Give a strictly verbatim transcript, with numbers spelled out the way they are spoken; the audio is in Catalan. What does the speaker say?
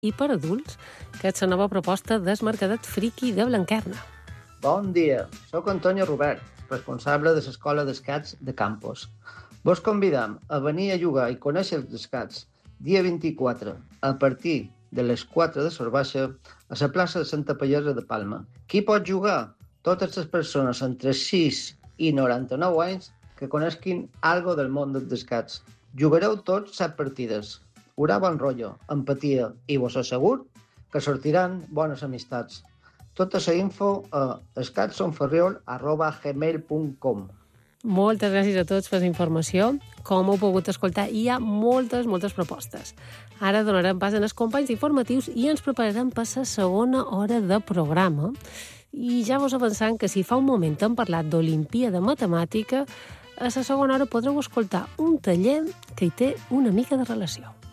i per adults, que és la nova proposta del Mercadet Friki de Blanquerna. Bon dia, sóc Antonio Robert, responsable de l'Escola d'Escats de Campos. Vos convidam a venir a jugar i conèixer els escats dia vint-i-quatre a partir de les quatre de Sorbaixa a la plaça de Santa Pallesa de Palma. Qui pot jugar? Totes les persones entre sis i noranta-nou anys que coneguin algo del món dels escats. Jugareu tots set partides. Haurà bon rotllo, empatia i vos asseguro que sortiran bones amistats. Tota la info a escatsonferriol arroba gmail punt com. Moltes gràcies a tots per la informació. Com heu pogut escoltar, hi ha moltes, moltes propostes. Ara donarem pas als companys informatius i ens prepararem per la segona hora de programa. I ja vos avançant que si fa un moment hem parlat d'Olimpíada Matemàtica, a la segona hora podreu escoltar un taller que hi té una mica de relació.